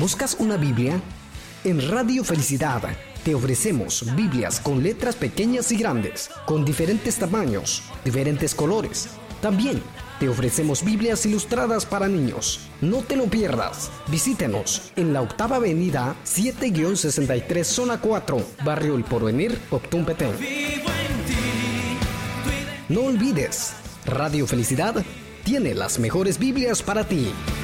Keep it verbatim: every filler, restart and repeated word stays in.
¿Buscas una Biblia? En Radio Felicidad te ofrecemos Biblias con letras pequeñas y grandes, con diferentes tamaños, diferentes colores. También te ofrecemos Biblias ilustradas para niños. No te lo pierdas. Visítenos en la octava avenida siete sesenta y tres, zona cuatro, Barrio El Porvenir, Octún Petén. No olvides, Radio Felicidad tiene las mejores Biblias para ti.